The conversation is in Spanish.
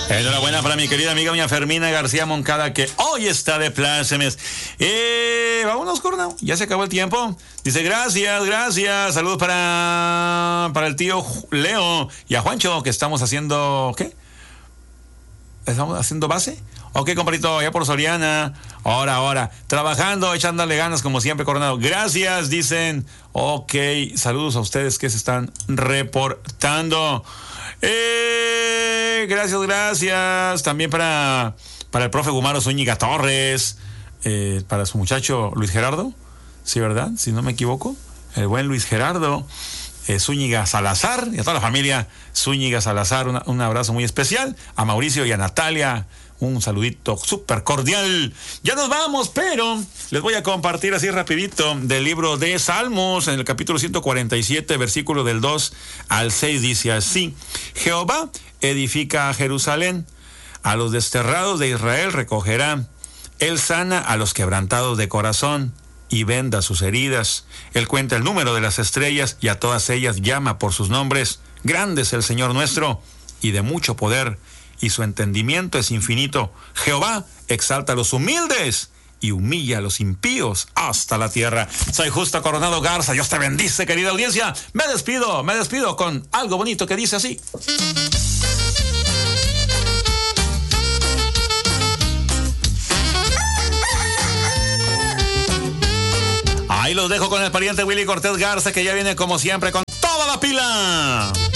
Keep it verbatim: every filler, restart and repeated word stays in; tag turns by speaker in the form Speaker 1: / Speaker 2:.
Speaker 1: Enhorabuena para mi querida amiga doña Fermina García Moncada, que hoy está de plácemes. Eh, vámonos, Cornao. Ya se acabó el tiempo. Dice, gracias, gracias. Saludos para, para el tío Leo y a Juancho, que estamos haciendo... ¿Qué? ¿Estamos haciendo base? Ok, compadrito, allá por Soriana. Ahora, ahora. Trabajando, echándole ganas como siempre, Coronado. Gracias, dicen. Ok, saludos a ustedes que se están reportando. Eh, gracias, gracias. También para, para el profe Gumaro Zúñiga Torres. Eh, para su muchacho Luis Gerardo. Sí, ¿verdad? Si no me equivoco. El buen Luis Gerardo. Eh, Zúñiga Salazar y a toda la familia Zúñiga Salazar, una, un abrazo muy especial. A Mauricio y a Natalia, un saludito súper cordial. Ya nos vamos, pero les voy a compartir así rapidito del libro de Salmos, en el capítulo ciento cuarenta y siete, versículo del dos al seis, dice así: Jehová edifica a Jerusalén, a los desterrados de Israel recogerá. Él sana a los quebrantados de corazón y venda sus heridas. Él cuenta el número de las estrellas y a todas ellas llama por sus nombres. Grande es el Señor nuestro y de mucho poder, y su entendimiento es infinito. Jehová exalta a los humildes y humilla a los impíos hasta la tierra. Soy Justo Coronado Garza. Dios te bendice, querida audiencia. Me despido, me despido con algo bonito que dice así. Ahí los dejo con el pariente Willy Cortés Garza, que ya viene como siempre con toda la pila.